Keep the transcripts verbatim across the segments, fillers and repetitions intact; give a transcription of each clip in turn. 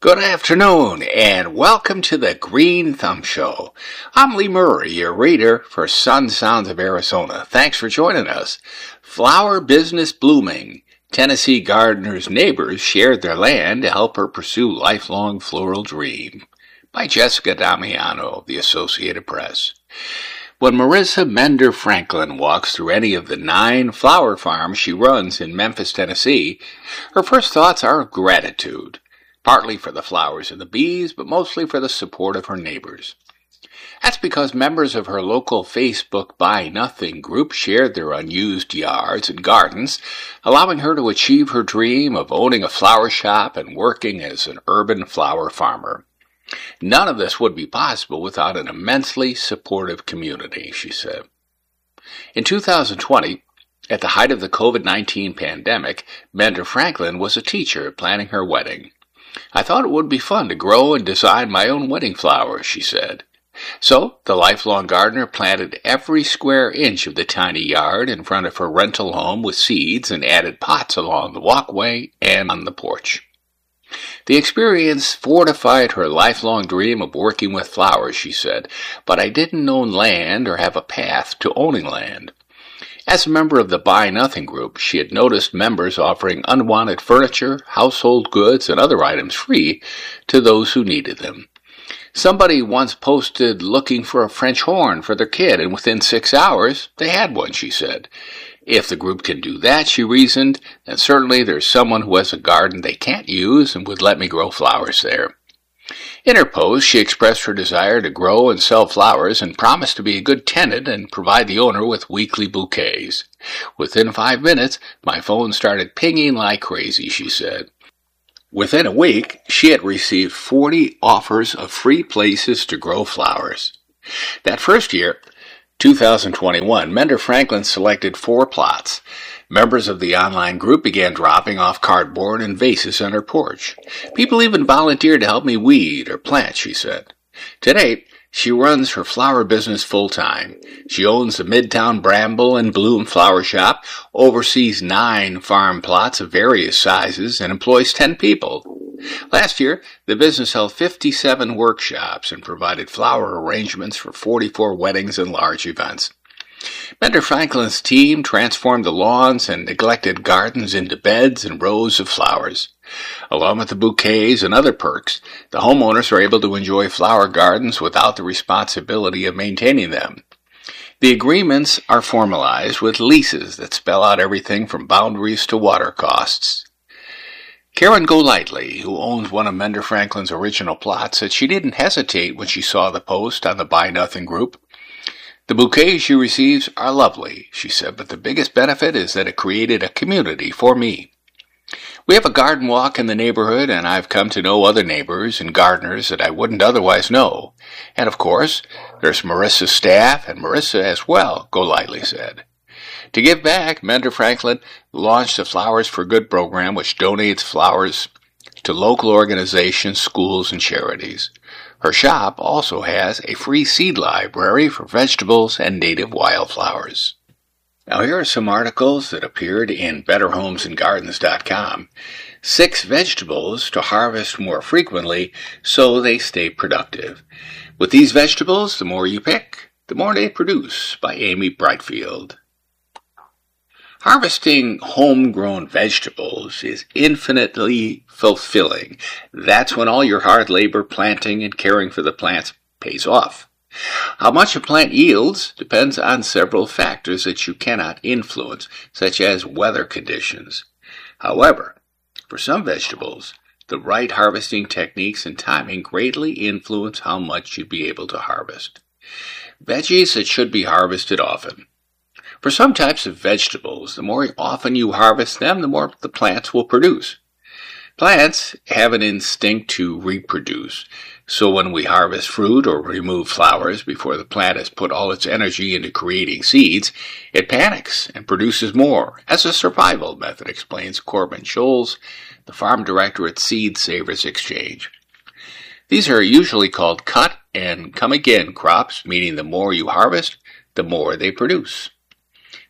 Good afternoon, and welcome to the Green Thumb Show. I'm Lee Murray, your reader for Sun Sounds of Arizona. Thanks for joining us. Flower business blooming. Tennessee gardener's neighbors shared their land to help her pursue lifelong floral dream. By Jessica Damiano of the Associated Press. When Marissa Mender Franklin walks through any of the nine flower farms she runs in Memphis, Tennessee, her first thoughts are of gratitude. Partly for the flowers and the bees, but mostly for the support of her neighbors. That's because members of her local Facebook Buy Nothing group shared their unused yards and gardens, allowing her to achieve her dream of owning a flower shop and working as an urban flower farmer. None of this would be possible without an immensely supportive community, she said. In two thousand twenty, at the height of the covid nineteen pandemic, Mender Franklin was a teacher planning her wedding. I thought it would be fun to grow and design my own wedding flowers, she said. So, the lifelong gardener planted every square inch of the tiny yard in front of her rental home with seeds and added pots along the walkway and on the porch. The experience fortified her lifelong dream of working with flowers, she said, but I didn't own land or have a path to owning land. As a member of the Buy Nothing group, she had noticed members offering unwanted furniture, household goods, and other items free to those who needed them. Somebody once posted looking for a French horn for their kid, and within six hours, they had one, she said. If the group can do that, she reasoned, then certainly there's someone who has a garden they can't use and would let me grow flowers there. In her post, she expressed her desire to grow and sell flowers and promised to be a good tenant and provide the owner with weekly bouquets. Within five minutes, my phone started pinging like crazy, she said. Within a week, she had received forty offers of free places to grow flowers. That first year, two thousand twenty-one, Mender Franklin selected four plots. Members of the online group began dropping off cardboard and vases on her porch. People even volunteered to help me weed or plant, she said. To date, she runs her flower business full-time. She owns the Midtown Bramble and Bloom Flower Shop, oversees nine farm plots of various sizes, and employs ten people. Last year, the business held fifty-seven workshops and provided flower arrangements for forty-four weddings and large events. Mender Franklin's team transformed the lawns and neglected gardens into beds and rows of flowers. Along with the bouquets and other perks, the homeowners are able to enjoy flower gardens without the responsibility of maintaining them. The agreements are formalized with leases that spell out everything from boundaries to water costs. Karen Golightly, who owns one of Mender Franklin's original plots, said she didn't hesitate when she saw the post on the Buy Nothing group. The bouquets she receives are lovely, she said, but the biggest benefit is that it created a community for me. We have a garden walk in the neighborhood, and I've come to know other neighbors and gardeners that I wouldn't otherwise know. And of course, there's Marissa's staff and Marissa as well, Golightly said. To give back, Mender Franklin launched the Flowers for Good program, which donates flowers to local organizations, schools, and charities. Her shop also has a free seed library for vegetables and native wildflowers. Now here are some articles that appeared in better homes and gardens dot com. Six vegetables to harvest more frequently so they stay productive. With these vegetables, the more you pick, the more they produce, by Amy Brightfield. Harvesting homegrown vegetables is infinitely fulfilling. That's when all your hard labor planting and caring for the plants pays off. How much a plant yields depends on several factors that you cannot influence, such as weather conditions. However, for some vegetables, the right harvesting techniques and timing greatly influence how much you'll be able to harvest. Veggies that should be harvested often. For some types of vegetables, the more often you harvest them, the more the plants will produce. Plants have an instinct to reproduce, so when we harvest fruit or remove flowers before the plant has put all its energy into creating seeds, it panics and produces more, as a survival method, explains Corbin Scholes, the farm director at Seed Savers Exchange. These are usually called cut and come again crops, meaning the more you harvest, the more they produce.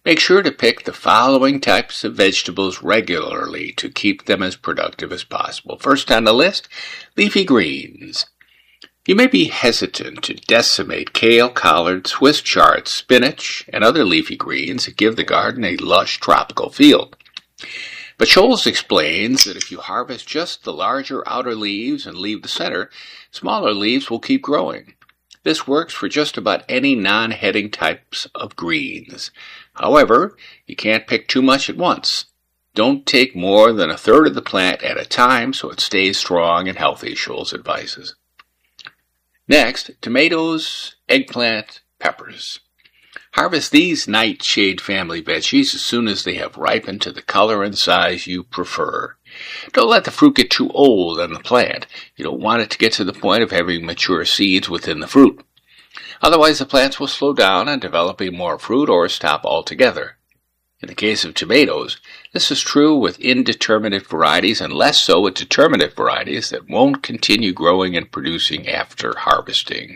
Make sure to pick the following types of vegetables regularly to keep them as productive as possible. First on the list, leafy greens. You may be hesitant to decimate kale, collard, Swiss chard, spinach, and other leafy greens that give the garden a lush tropical feel. But Scholes explains that if you harvest just the larger outer leaves and leave the center, smaller leaves will keep growing. This works for just about any non-heading types of greens. However, you can't pick too much at once. Don't take more than a third of the plant at a time so it stays strong and healthy, Scholes advises. Next, tomatoes, eggplant, peppers. Harvest these nightshade family veggies as soon as they have ripened to the color and size you prefer. Don't let the fruit get too old on the plant. You don't want it to get to the point of having mature seeds within the fruit. Otherwise, the plants will slow down on developing more fruit or stop altogether. In the case of tomatoes, this is true with indeterminate varieties and less so with determinate varieties that won't continue growing and producing after harvesting.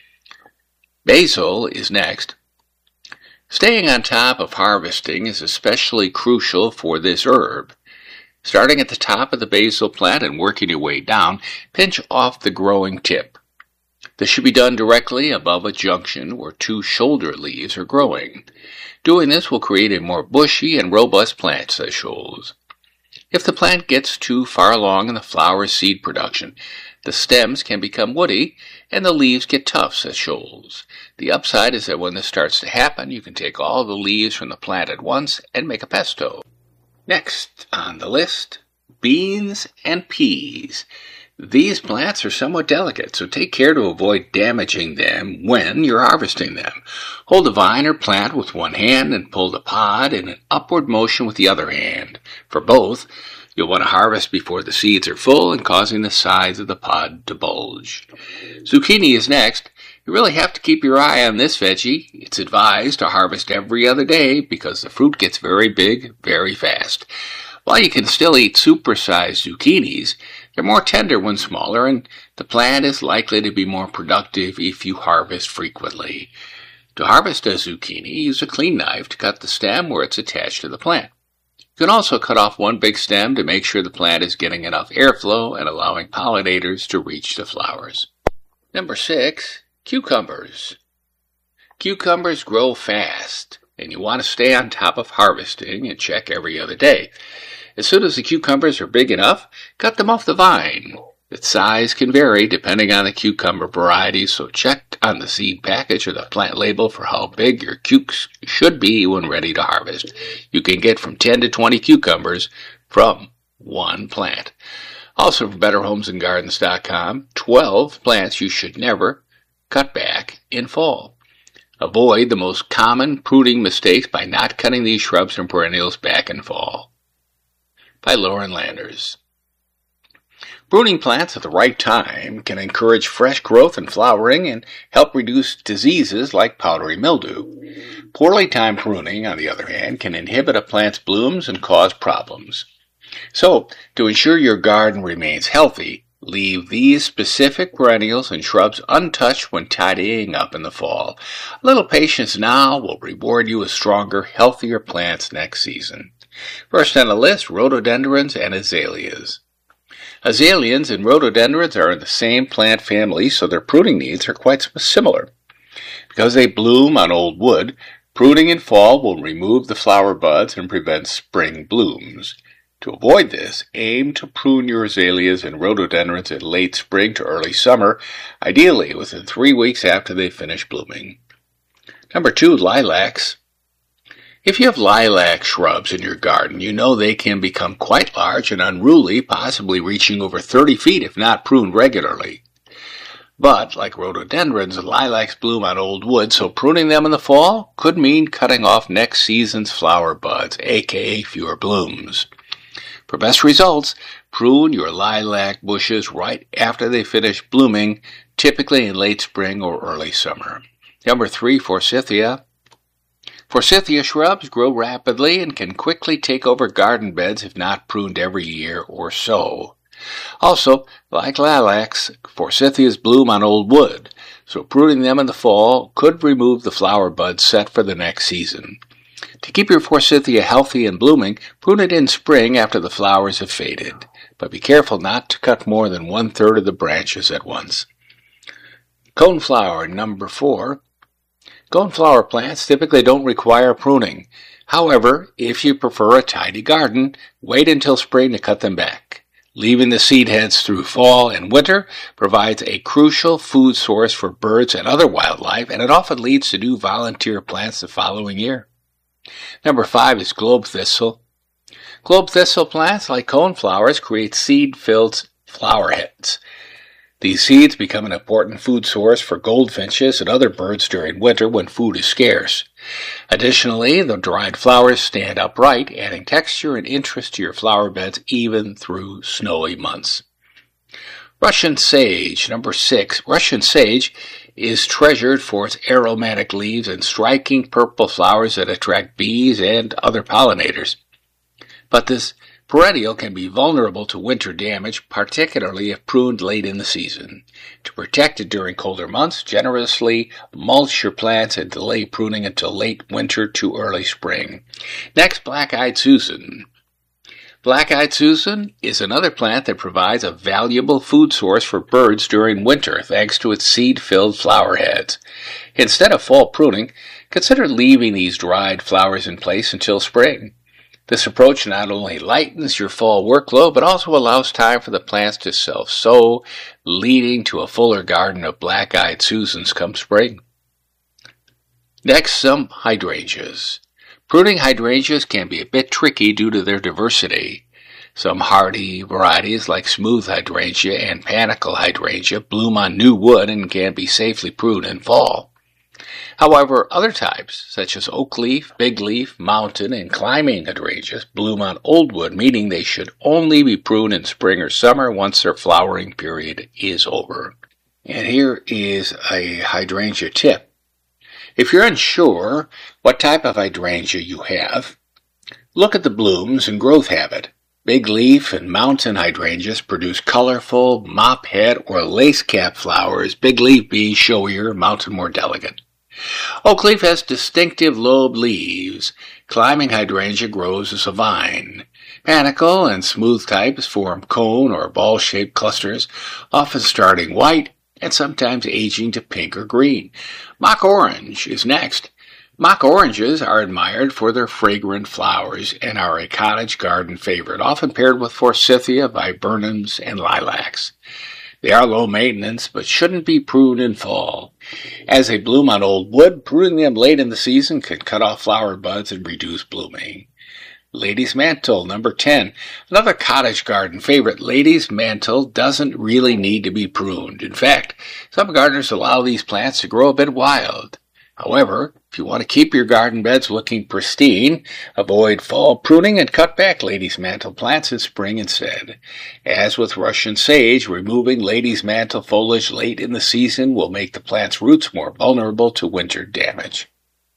Basil is next. Staying on top of harvesting is especially crucial for this herb. Starting at the top of the basil plant and working your way down, pinch off the growing tip. This should be done directly above a junction where two shoulder leaves are growing. Doing this will create a more bushy and robust plant, says Scholes. If the plant gets too far along in the flower seed production, the stems can become woody and the leaves get tough, says Scholes. The upside is that when this starts to happen, you can take all the leaves from the plant at once and make a pesto. Next on the list, beans and peas. These plants are somewhat delicate, so take care to avoid damaging them when you're harvesting them. Hold the vine or plant with one hand and pull the pod in an upward motion with the other hand. For both, you'll want to harvest before the seeds are full and causing the sides of the pod to bulge. Zucchini is next. You really have to keep your eye on this veggie. It's advised to harvest every other day because the fruit gets very big very fast. While you can still eat super-sized zucchinis, they're more tender when smaller, and the plant is likely to be more productive if you harvest frequently. To harvest a zucchini, use a clean knife to cut the stem where it's attached to the plant. You can also cut off one big stem to make sure the plant is getting enough airflow and allowing pollinators to reach the flowers. Number six, cucumbers. Cucumbers grow fast, and you want to stay on top of harvesting and check every other day. As soon as the cucumbers are big enough, cut them off the vine. The size can vary depending on the cucumber variety, so check on the seed package or the plant label for how big your cukes should be when ready to harvest. You can get from ten to twenty cucumbers from one plant. Also from better homes and gardens dot com, twelve plants you should never cut back in fall. Avoid the most common pruning mistakes by not cutting these shrubs and perennials back in fall. By Lauren Landers. Pruning plants at the right time can encourage fresh growth and flowering and help reduce diseases like powdery mildew. Poorly timed pruning, on the other hand, can inhibit a plant's blooms and cause problems. So, to ensure your garden remains healthy, leave these specific perennials and shrubs untouched when tidying up in the fall. A little patience now will reward you with stronger, healthier plants next season. First on the list, rhododendrons and azaleas. Azaleas and rhododendrons are in the same plant family, so their pruning needs are quite similar. Because they bloom on old wood, pruning in fall will remove the flower buds and prevent spring blooms. To avoid this, aim to prune your azaleas and rhododendrons in late spring to early summer, ideally within three weeks after they finish blooming. Number two, lilacs. If you have lilac shrubs in your garden, you know they can become quite large and unruly, possibly reaching over thirty feet if not pruned regularly. But, like rhododendrons, lilacs bloom on old wood, so pruning them in the fall could mean cutting off next season's flower buds, aka fewer blooms. For best results, prune your lilac bushes right after they finish blooming, typically in late spring or early summer. Number three, forsythia. Forsythia shrubs grow rapidly and can quickly take over garden beds if not pruned every year or so. Also, like lilacs, forsythias bloom on old wood, so pruning them in the fall could remove the flower buds set for the next season. To keep your forsythia healthy and blooming, prune it in spring after the flowers have faded, but be careful not to cut more than one-third of the branches at once. Coneflower number four. Coneflower plants typically don't require pruning. However, if you prefer a tidy garden, wait until spring to cut them back. Leaving the seed heads through fall and winter provides a crucial food source for birds and other wildlife, and it often leads to new volunteer plants the following year. Number five is globe thistle. Globe thistle plants, like coneflowers, create seed-filled flower heads. These seeds become an important food source for goldfinches and other birds during winter when food is scarce. Additionally, the dried flowers stand upright, adding texture and interest to your flower beds even through snowy months. Russian sage, number six. Russian sage is treasured for its aromatic leaves and striking purple flowers that attract bees and other pollinators. But this perennial can be vulnerable to winter damage, particularly if pruned late in the season. To protect it during colder months, generously mulch your plants and delay pruning until late winter to early spring. Next, Black-Eyed Susan. Black-Eyed Susan is another plant that provides a valuable food source for birds during winter thanks to its seed-filled flower heads. Instead of fall pruning, consider leaving these dried flowers in place until spring. This approach not only lightens your fall workload, but also allows time for the plants to self-sow, leading to a fuller garden of black-eyed Susans come spring. Next, some hydrangeas. Pruning hydrangeas can be a bit tricky due to their diversity. Some hardy varieties like smooth hydrangea and panicle hydrangea bloom on new wood and can be safely pruned in fall. However, other types, such as oak leaf, big leaf, mountain, and climbing hydrangeas, bloom on old wood, meaning they should only be pruned in spring or summer once their flowering period is over. And here is a hydrangea tip. If you're unsure what type of hydrangea you have, look at the blooms and growth habit. Big leaf and mountain hydrangeas produce colorful mop head or lace cap flowers, big leaf being showier, mountain more delicate. Oak leaf has distinctive lobed leaves. Climbing hydrangea grows as a vine. Panicle and smooth types form cone or ball-shaped clusters, often starting white and sometimes aging to pink or green. Mock orange is next. Mock oranges are admired for their fragrant flowers and are a cottage garden favorite, often paired with forsythia, viburnums, and lilacs. They are low maintenance, but shouldn't be pruned in fall. As they bloom on old wood, pruning them late in the season can cut off flower buds and reduce blooming. Lady's Mantle, number ten. Another cottage garden favorite, Lady's Mantle doesn't really need to be pruned. In fact, some gardeners allow these plants to grow a bit wild. However, if you want to keep your garden beds looking pristine, avoid fall pruning and cut back Lady's Mantle plants in spring instead. As with Russian sage, removing Lady's Mantle foliage late in the season will make the plant's roots more vulnerable to winter damage.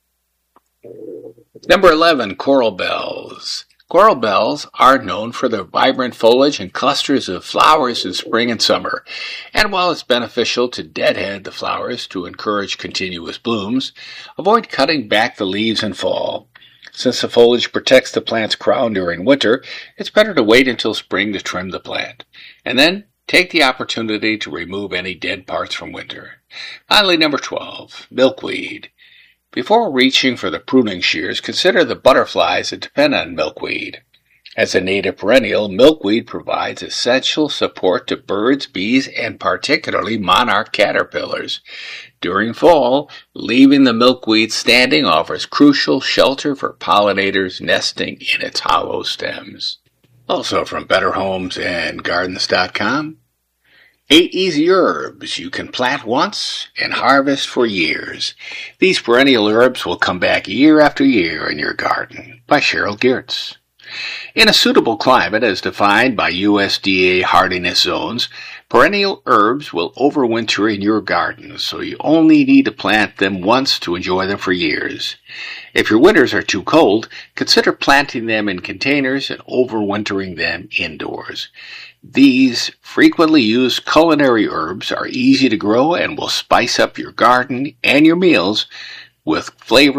Number eleven, Coral Bells. Coral bells are known for their vibrant foliage and clusters of flowers in spring and summer, and while it's beneficial to deadhead the flowers to encourage continuous blooms, avoid cutting back the leaves in fall. Since the foliage protects the plant's crown during winter, it's better to wait until spring to trim the plant, and then take the opportunity to remove any dead parts from winter. Finally, number twelve, milkweed. Before reaching for the pruning shears, consider the butterflies that depend on milkweed. As a native perennial, milkweed provides essential support to birds, bees, and particularly monarch caterpillars. During fall, leaving the milkweed standing offers crucial shelter for pollinators nesting in its hollow stems. Also from Better Homes and Gardens dot com, Eight easy herbs you can plant once and harvest for years. These perennial herbs will come back year after year in your garden, by Cheryl Geertz. In a suitable climate as defined by U S D A hardiness zones, perennial herbs will overwinter in your garden, so you only need to plant them once to enjoy them for years. If your winters are too cold, consider planting them in containers and overwintering them indoors. These frequently used culinary herbs are easy to grow and will spice up your garden and your meals with flavor,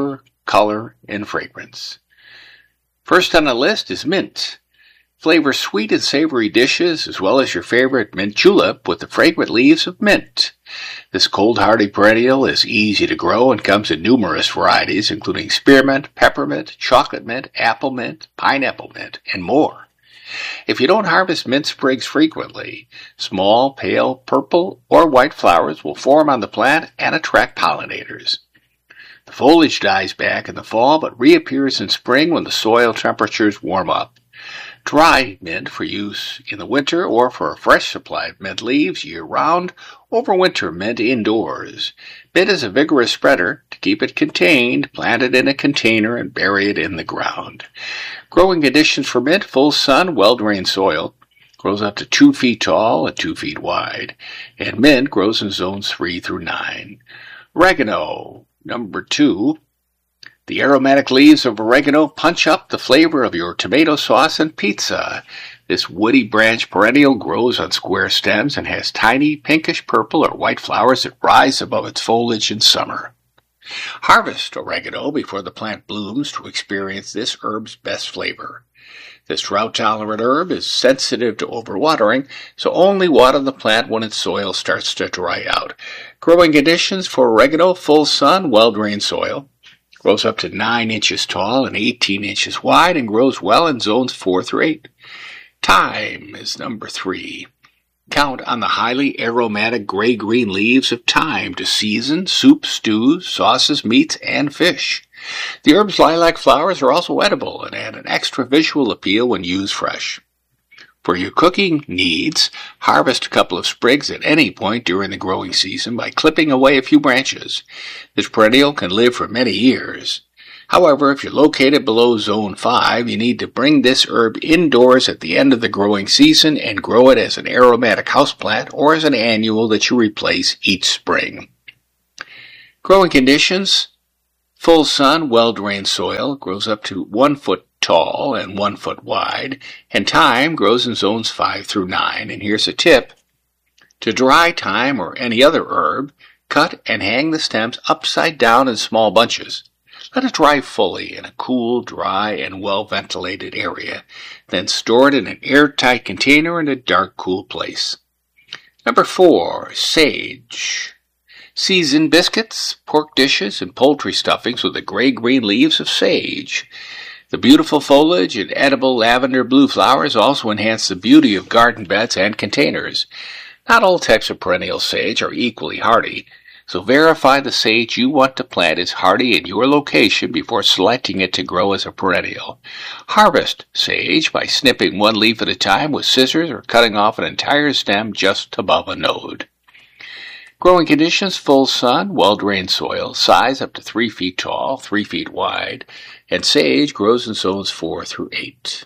color, and fragrance. First on the list is mint. Flavor sweet and savory dishes as well as your favorite mint julep with the fragrant leaves of mint. This cold-hardy perennial is easy to grow and comes in numerous varieties including spearmint, peppermint, chocolate mint, apple mint, pineapple mint, and more. If you don't harvest mint sprigs frequently, small, pale, purple, or white flowers will form on the plant and attract pollinators. The foliage dies back in the fall but reappears in spring when the soil temperatures warm up. Dry mint for use in the winter or for a fresh supply of mint leaves year-round, overwinter mint indoors. Mint is a vigorous spreader. To keep it contained, plant it in a container and bury it in the ground. Growing conditions for mint: full sun, well-drained soil. Grows up to two feet tall and two feet wide. And mint grows in zones three through nine. Oregano, number two. The aromatic leaves of oregano punch up the flavor of your tomato sauce and pizza. This woody branch perennial grows on square stems and has tiny pinkish purple or white flowers that rise above its foliage in summer. Harvest oregano before the plant blooms to experience this herb's best flavor. This drought-tolerant herb is sensitive to overwatering, so only water the plant when its soil starts to dry out. Growing conditions for oregano: full sun, well-drained soil. Grows up to nine inches tall and eighteen inches wide and grows well in zones four through eight. Thyme is number three. Count on the highly aromatic gray-green leaves of thyme to season soups, stews, sauces, meats, and fish. The herb's lilac flowers are also edible and add an extra visual appeal when used fresh. For your cooking needs, harvest a couple of sprigs at any point during the growing season by clipping away a few branches. This perennial can live for many years. However, if you're located below zone five, you need to bring this herb indoors at the end of the growing season and grow it as an aromatic houseplant or as an annual that you replace each spring. Growing conditions: full sun, well-drained soil, grows up to one foot tall and one foot wide, and thyme grows in zones five through nine. And here's a tip. To dry thyme or any other herb, cut and hang the stems upside down in small bunches. Let it dry fully in a cool, dry, and well-ventilated area. Then store it in an airtight container in a dark, cool place. Number four, sage. Season biscuits, pork dishes, and poultry stuffings with the gray-green leaves of sage. The beautiful foliage and edible lavender blue flowers also enhance the beauty of garden beds and containers. Not all types of perennial sage are equally hardy, so verify the sage you want to plant is hardy in your location before selecting it to grow as a perennial. Harvest sage by snipping one leaf at a time with scissors or cutting off an entire stem just above a node. Growing conditions: full sun, well-drained soil, size up to three feet tall, three feet wide, and sage grows in zones four through eight.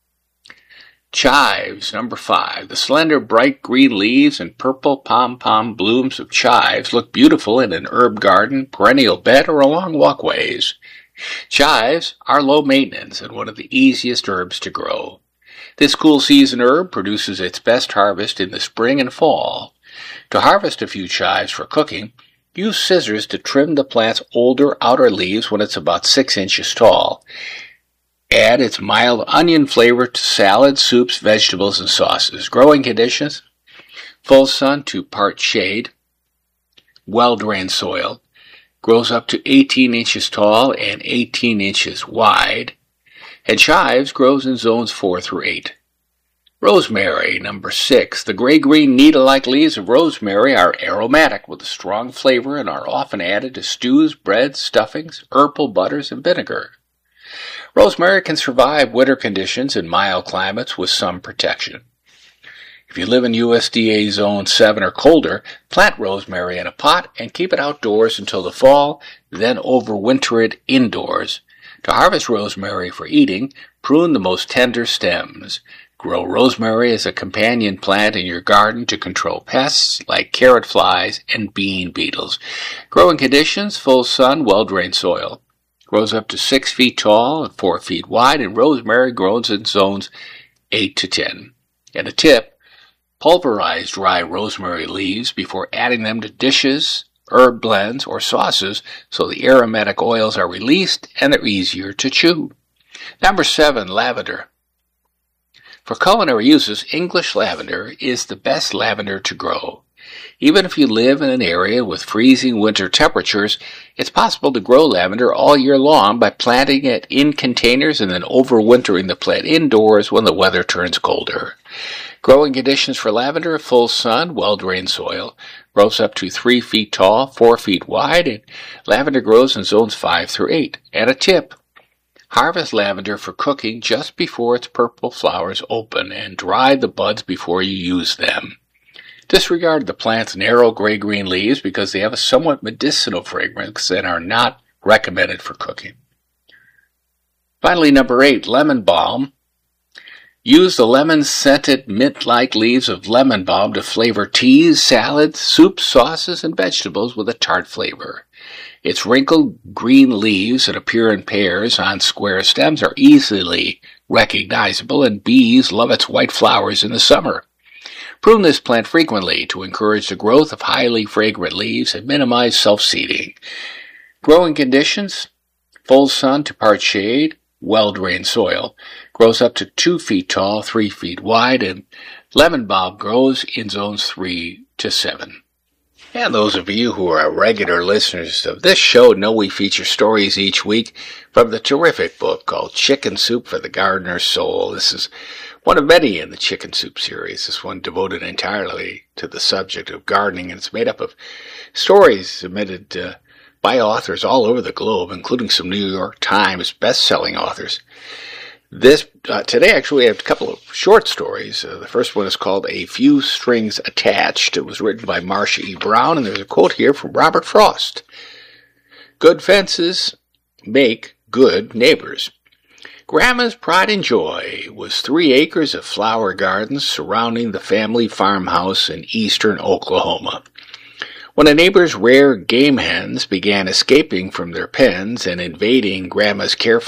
Chives, number five. The slender, bright green leaves and purple pom-pom blooms of chives look beautiful in an herb garden, perennial bed, or along walkways. Chives are low maintenance and one of the easiest herbs to grow. This cool season herb produces its best harvest in the spring and fall. To harvest a few chives for cooking, use scissors to trim the plant's older outer leaves when it's about six inches tall. Add its mild onion flavor to salads, soups, vegetables, and sauces. Growing conditions: full sun to part shade, well-drained soil, grows up to eighteen inches tall and eighteen inches wide, and chives grows in zones four through eight. Rosemary, number six. The gray-green needle-like leaves of rosemary are aromatic with a strong flavor and are often added to stews, breads, stuffings, herbal butters, and vinegar. Rosemary can survive winter conditions in mild climates with some protection. If you live in U S D A Zone seven or colder, plant rosemary in a pot and keep it outdoors until the fall, then overwinter it indoors. To harvest rosemary for eating, prune the most tender stems. Grow rosemary as a companion plant in your garden to control pests like carrot flies and bean beetles. Growing conditions: full sun, well-drained soil. Grows up to six feet tall and four feet wide, and rosemary grows in zones eight to ten. And a tip: pulverize dry rosemary leaves before adding them to dishes, herb blends, or sauces so the aromatic oils are released and they're easier to chew. Number seven, lavender. For culinary uses, English lavender is the best lavender to grow. Even if you live in an area with freezing winter temperatures, it's possible to grow lavender all year long by planting it in containers and then overwintering the plant indoors when the weather turns colder. Growing conditions for lavender: full sun, well-drained soil, grows up to three feet tall, four feet wide, and lavender grows in zones five through eight. And a tip: harvest lavender for cooking just before its purple flowers open and dry the buds before you use them. Disregard the plant's narrow gray-green leaves because they have a somewhat medicinal fragrance and are not recommended for cooking. Finally, number eight, lemon balm. Use the lemon-scented mint-like leaves of lemon balm to flavor teas, salads, soups, sauces, and vegetables with a tart flavor. Its wrinkled green leaves that appear in pairs on square stems are easily recognizable, and bees love its white flowers in the summer. Prune this plant frequently to encourage the growth of highly fragrant leaves and minimize self-seeding. Growing conditions: full sun to part shade, well-drained soil, grows up to two feet tall, three feet wide, and lemon balm grows in zones three to seven. And those of you who are regular listeners of this show know we feature stories each week from the terrific book called Chicken Soup for the Gardener's Soul. This is one of many in the Chicken Soup series, this one devoted entirely to the subject of gardening, and it's made up of stories submitted uh, by authors all over the globe, including some New York Times best-selling authors. This uh, today, actually, I have a couple of short stories. Uh, the first one is called A Few Strings Attached. It was written by Marcia E. Brown, and there's a quote here from Robert Frost. Good fences make good neighbors. Grandma's pride and joy was three acres of flower gardens surrounding the family farmhouse in eastern Oklahoma. When a neighbor's rare game hens began escaping from their pens and invading Grandma's carefully